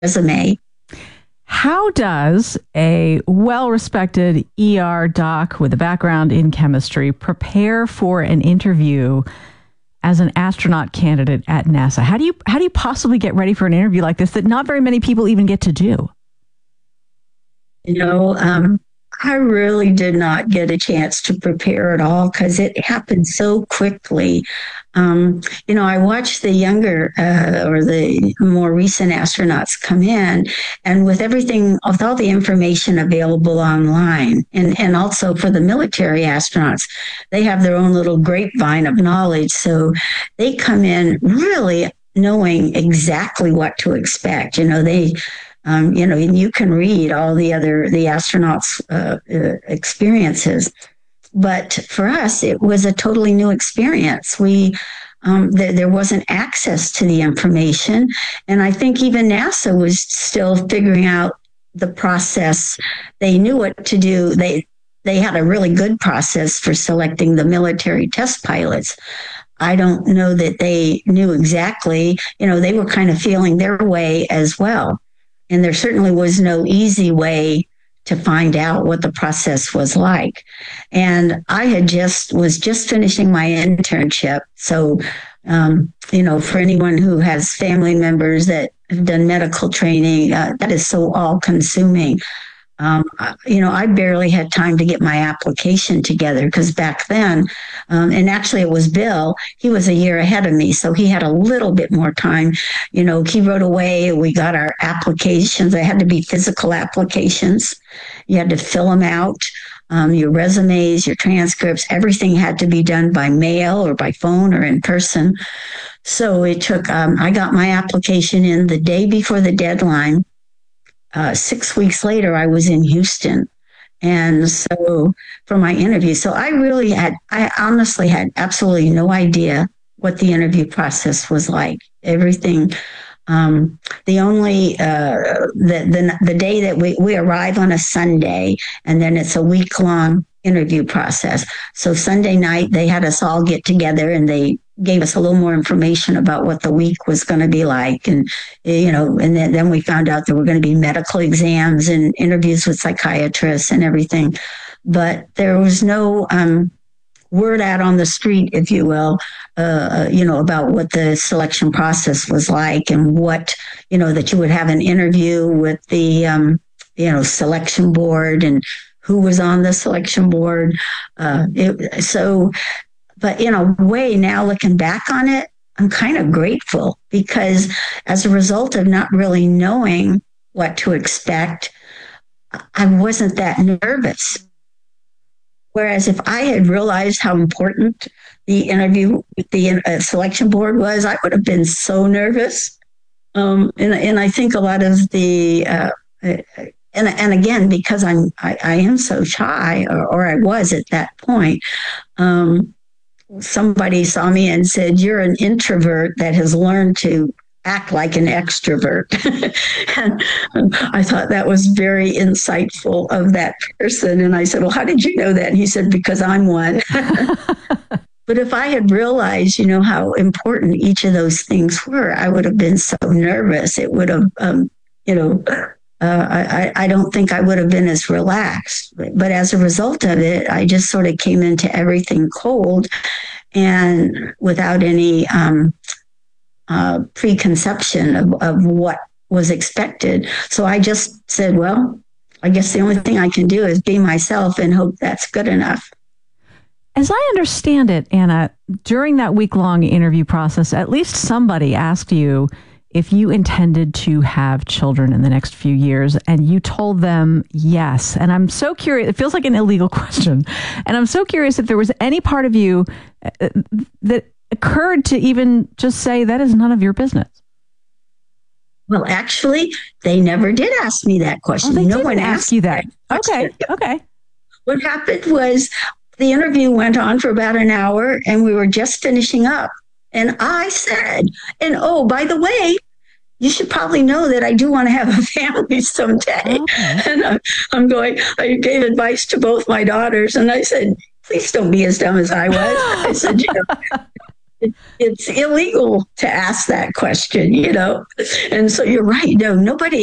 resume. How does a well-respected ER doc with a background in chemistry prepare for an interview as an astronaut candidate at NASA? How do you possibly get ready for an interview like this that not very many people even get to do? I really did not get a chance to prepare at all because it happened so quickly. I watched the younger or the more recent astronauts come in, and with all the information available online, and also for the military astronauts, they have their own little grapevine of knowledge. So they come in really knowing exactly what to expect. And you can read all the astronauts' experiences. But for us, it was a totally new experience. There wasn't access to the information. And I think even NASA was still figuring out the process. They knew what to do. They had a really good process for selecting the military test pilots. I don't know that they knew exactly, they were kind of feeling their way as well. And there certainly was no easy way to find out what the process was like. And I was just finishing my internship. So, for anyone who has family members that have done medical training, that is so all consuming. I barely had time to get my application together because back then, and actually it was Bill, he was a year ahead of me. So he had a little bit more time. He wrote away, we got our applications. They had to be physical applications. You had to fill them out. Your resumes, your transcripts, everything had to be done by mail or by phone or in person. So it took, I got my application in the day before the deadline. 6 weeks later, I was in Houston. And so for my interview, I honestly had absolutely no idea what the interview process was like. Everything, the only, the day that we arrive on a Sunday, and then it's a week-long interview process. So Sunday night, they had us all get together and they gave us a little more information about what the week was going to be like. And, and then we found out there were going to be medical exams and interviews with psychiatrists and everything. But there was no word out on the street, if you will, about what the selection process was like and what, that you would have an interview with the, selection board and who was on the selection board. But in a way, now looking back on it, I'm kind of grateful because as a result of not really knowing what to expect, I wasn't that nervous. Whereas if I had realized how important the interview with the selection board was, I would have been so nervous. And I think a lot of the, and again, because I am so shy, or I was at that point, somebody saw me and said, "You're an introvert that has learned to act like an extrovert." And I thought that was very insightful of that person. And I said, "Well, how did you know that?" And he said, "Because I'm one." But if I had realized, how important each of those things were, I would have been so nervous. It would have, I don't think I would have been as relaxed. But as a result of it, I just sort of came into everything cold and without any preconception of what was expected. So I just said, well, I guess the only thing I can do is be myself and hope that's good enough. As I understand it, Anna, during that week-long interview process, at least somebody asked you if you intended to have children in the next few years, and you told them yes. And I'm so curious, it feels like an illegal question. And I'm so curious if there was any part of you that occurred to even just say that is none of your business. Well, actually, they never did ask me that question. Oh, no one asked you that. Okay. What happened was the interview went on for about an hour and we were just finishing up. And I said, and oh, by the way, you should probably know that I do want to have a family someday. Okay. And I gave advice to both my daughters and I said, please don't be as dumb as I was. I said, it's illegal to ask that question, And so you're right. No, nobody